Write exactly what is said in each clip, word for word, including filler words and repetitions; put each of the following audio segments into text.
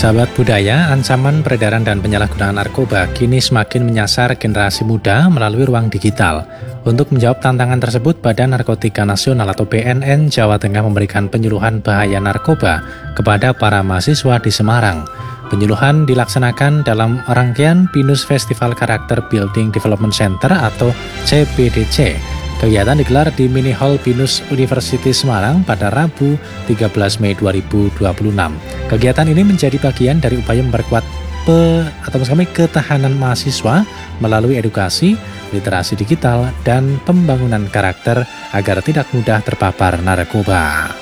Sahabat budaya, ancaman peredaran dan penyalahgunaan narkoba kini semakin menyasar generasi muda melalui ruang digital. Untuk menjawab tantangan tersebut, Badan Narkotika Nasional atau B N N Jawa Tengah memberikan penyuluhan bahaya narkoba kepada para mahasiswa di Semarang. Penyuluhan dilaksanakan dalam rangkaian Binus Festival Karakter Building Development Center atau C B D C. Kegiatan digelar di Mini Hall Binus University Semarang pada Rabu tiga belas Mei dua ribu dua puluh enam. Kegiatan ini menjadi bagian dari upaya memperkuat pe, atau kami ketahanan mahasiswa melalui edukasi, literasi digital, dan pembangunan karakter agar tidak mudah terpapar narkoba.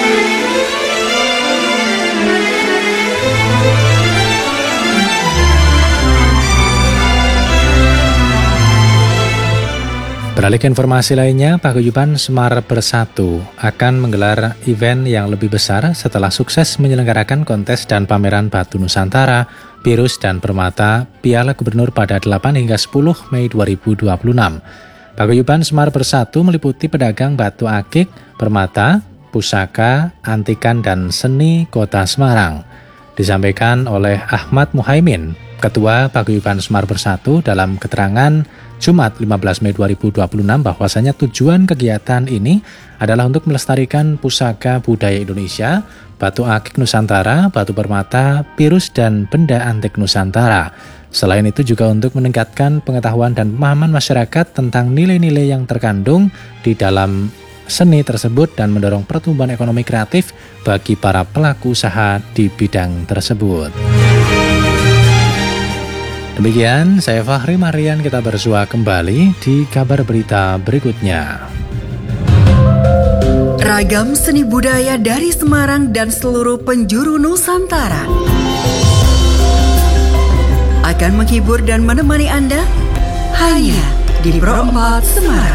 Beralih ke informasi lainnya, Paguyuban Semar Bersatu akan menggelar event yang lebih besar setelah sukses menyelenggarakan kontes dan pameran batu Nusantara, Pirus dan Permata Piala Gubernur pada delapan hingga sepuluh Mei dua ribu dua puluh enam. Paguyuban Semar Bersatu meliputi pedagang batu akik, permata, pusaka, antikan, dan seni Kota Semarang. Disampaikan oleh Ahmad Muhaimin, Ketua Paguyuban Semar Bersatu dalam keterangan Jumat lima belas Mei dua ribu dua puluh enam bahwasanya tujuan kegiatan ini adalah untuk melestarikan pusaka budaya Indonesia, batu akik Nusantara, batu permata, pirus, dan benda antik Nusantara. Selain itu juga untuk meningkatkan pengetahuan dan pemahaman masyarakat tentang nilai-nilai yang terkandung di dalam seni tersebut dan mendorong pertumbuhan ekonomi kreatif bagi para pelaku usaha di bidang tersebut. Demikian, saya Fahri Marian, kita bersua kembali di kabar berita berikutnya. Ragam seni budaya dari Semarang dan seluruh penjuru Nusantara akan menghibur dan menemani Anda hanya di Pro empat Semarang.